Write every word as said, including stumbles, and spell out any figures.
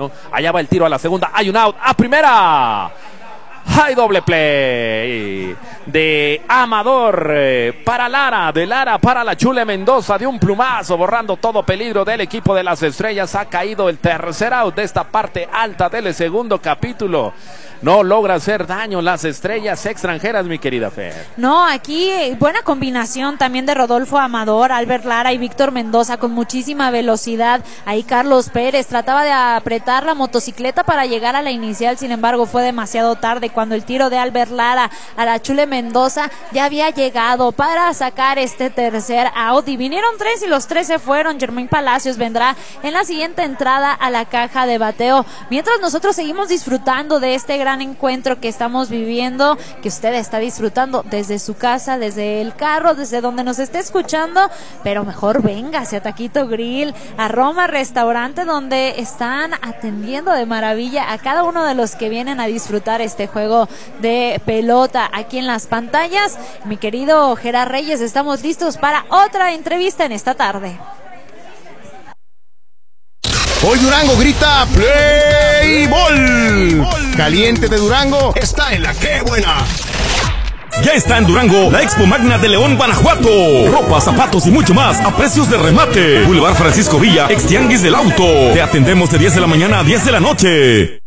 mano. Allá va el tiro a la segunda. Hay un out a primera. Hay doble play de Amador eh, para Lara, de Lara para la Chule Mendoza, de un plumazo, borrando todo peligro del equipo de las Estrellas. Ha caído el tercer out de esta parte alta del segundo capítulo. No logra hacer daño las Estrellas extranjeras, mi querida Fer. No, aquí eh, buena combinación también de Rodolfo Amador, Albert Lara y Víctor Mendoza con muchísima velocidad. Ahí Carlos Pérez trataba de apretar la motocicleta para llegar a la inicial, sin embargo fue demasiado tarde cuando el tiro de Albert Lara a la Chule Mendoza ya había llegado para sacar este tercer out y vinieron tres y los tres se fueron. Germain Palacios vendrá en la siguiente entrada a la caja de bateo, mientras nosotros seguimos disfrutando de este gran encuentro que estamos viviendo, que usted está disfrutando desde su casa, desde el carro, desde donde nos esté escuchando, pero mejor véngase a Taquito Grill, a Roma Restaurante, donde están atendiendo de maravilla a cada uno de los que vienen a disfrutar este juego de pelota aquí en las pantallas. Mi querido Gerard Reyes, estamos listos para otra entrevista en esta tarde. Hoy Durango grita Play Ball. Caliente de Durango está en la que buena. Ya está en Durango la Expo Magna de León, Guanajuato. Ropa, zapatos y mucho más a precios de remate. Boulevard Francisco Villa, ex tianguis del auto. Te atendemos de diez de la mañana a diez de la noche.